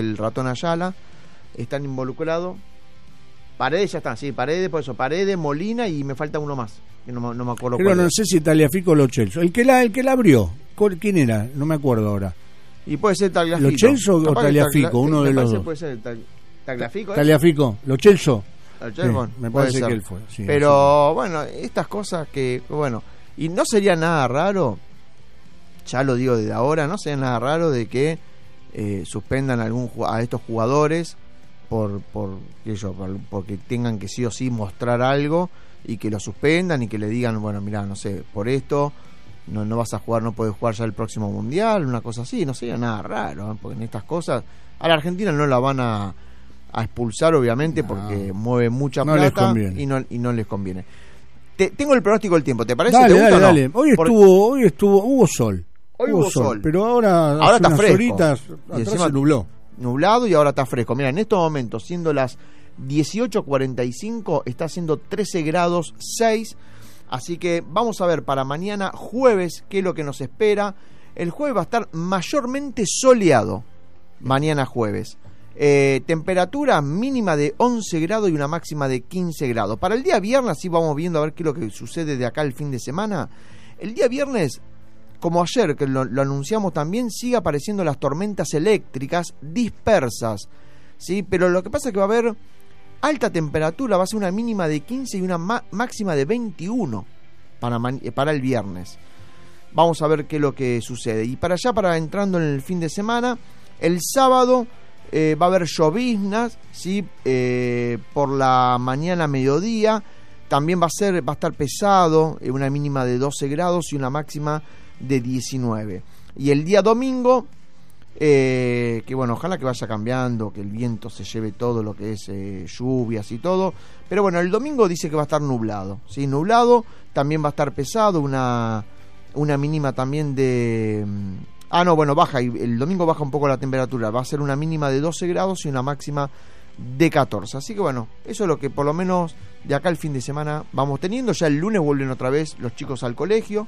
el Ratón Ayala, están involucrados. Paredes ya están, sí, Paredes, por eso, Paredes, Molina y me falta uno más, que no me acuerdo. Pero no sé si Tagliafico o Lo Celso. El que la abrió, ¿quién era? No me acuerdo ahora. Y puede ser Tagliafico. ¿Lo Celso o Tagliafico? Uno de los dos. Puede ser Tagliafico. Tagliafico, Lo Celso. Sí, me parece que él fue. Sí, pero bueno, estas cosas que, bueno, y no sería nada raro, ya lo digo desde ahora, no sería nada raro de que suspendan a estos jugadores porque tengan que sí o sí mostrar algo y que lo suspendan y que le digan, bueno, mirá, no sé, por esto no vas a jugar, no puedes jugar ya el próximo mundial, una cosa así. No sería nada raro, porque en estas cosas a la Argentina no la van a expulsar, obviamente, porque mueve mucha plata y no les conviene. Tengo el pronóstico del tiempo, ¿te parece? Dale. Hoy hubo sol. Hoy hubo sol. Pero ahora está fresco. Horitas y encima se nublado y ahora está fresco. Mira, en estos momentos, siendo las 18:45, está haciendo 13 grados 6. Así que vamos a ver para mañana jueves qué es lo que nos espera. El jueves va a estar mayormente soleado. Mañana jueves. Temperatura mínima de 11 grados y una máxima de 15 grados. Para el día viernes, así vamos viendo a ver qué es lo que sucede de acá el fin de semana. El día viernes, como ayer que lo anunciamos también, sigue apareciendo las tormentas eléctricas dispersas, ¿sí? Pero lo que pasa es que va a haber alta temperatura, va a ser una mínima de 15 y una máxima de 21 para el viernes. Vamos a ver qué es lo que sucede. Y para allá, para entrando en el fin de semana, el sábado va a haber lloviznas, ¿sí? Por la mañana, mediodía. También va a estar pesado, una mínima de 12 grados y una máxima de 19. Y el día domingo, que bueno, ojalá que vaya cambiando, que el viento se lleve todo lo que es lluvias y todo. Pero bueno, el domingo dice que va a estar nublado, ¿sí? Nublado, también va a estar pesado, una mínima también de... baja, y el domingo baja un poco la temperatura, va a ser una mínima de 12 grados y una máxima de 14. Así que bueno, eso es lo que por lo menos de acá el fin de semana vamos teniendo. Ya el lunes vuelven otra vez los chicos al colegio.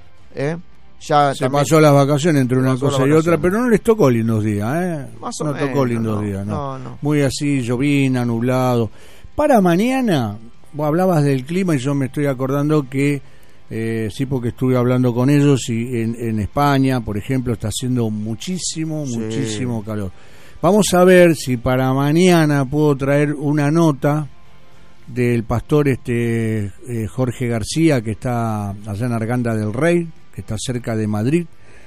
Ya se pasó las vacaciones entre una cosa y otra, pero no les tocó lindos días, Más o menos, tocó lindos días, no. Muy así, llovina, nublado. Para mañana, vos hablabas del clima y yo me estoy acordando que sí, porque estuve hablando con ellos y en España, por ejemplo, está haciendo muchísimo calor. Vamos a ver si para mañana puedo traer una nota del pastor Jorge García, que está allá en Arganda del Rey, que está cerca de Madrid.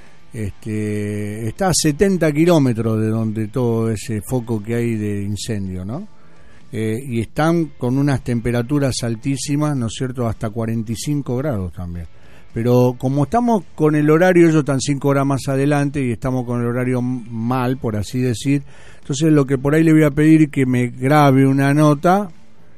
Está a 70 kilómetros de donde todo ese foco que hay de incendio, ¿no? Y están con unas temperaturas altísimas, ¿no es cierto?, hasta 45 grados también. Pero como estamos con el horario, ellos están 5 horas más adelante y estamos con el horario mal, por así decir. Entonces lo que por ahí le voy a pedir es que me grabe una nota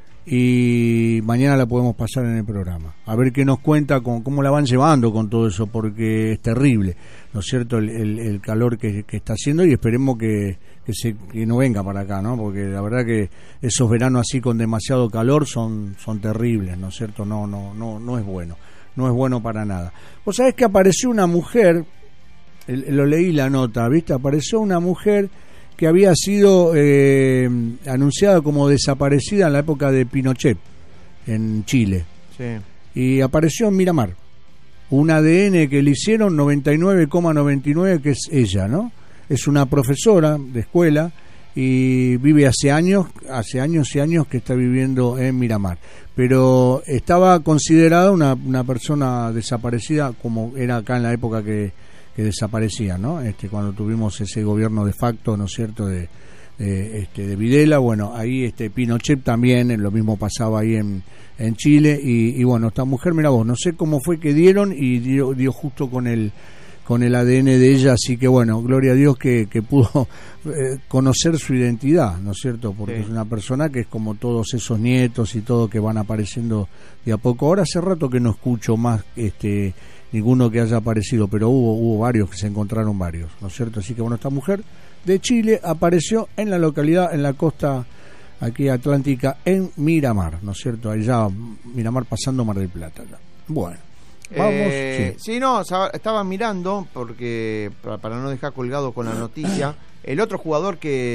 y mañana la podemos pasar en el programa. A ver qué nos cuenta, cómo la van llevando con todo eso, porque es terrible, ¿no es cierto?, el calor que está haciendo, y esperemos que no venga para acá, ¿no? Porque la verdad que esos veranos así con demasiado calor son terribles, ¿no es cierto? No es bueno. No es bueno para nada. Vos sabés que apareció una mujer, lo leí la nota, ¿viste? Apareció una mujer que había sido anunciada como desaparecida en la época de Pinochet, en Chile. Sí. Y apareció en Miramar. Un ADN que le hicieron 99,99, que es ella, ¿no? Es una profesora de escuela y vive hace años y años que está viviendo en Miramar. Pero estaba considerada una persona desaparecida, como era acá en la época que desaparecía, ¿no? Cuando tuvimos ese gobierno de facto, ¿no es cierto?, de Videla. Bueno, ahí Pinochet también, lo mismo pasaba ahí en Chile. Y bueno, esta mujer, mira vos, no sé cómo fue que dieron y dio justo con el ADN de ella, así que bueno, gloria a Dios que pudo conocer su identidad, ¿no es cierto? Porque sí, es una persona que es como todos esos nietos y todo que van apareciendo de a poco. Ahora hace rato que no escucho más ninguno que haya aparecido, pero hubo varios, que se encontraron varios, ¿no es cierto? Así que bueno, esta mujer de Chile apareció en la localidad, en la costa aquí atlántica, en Miramar, ¿no es cierto? Allá Miramar pasando Mar del Plata. Ya. Bueno. Vamos. Sí, no, estaba mirando porque para no dejar colgado con la noticia, el otro jugador que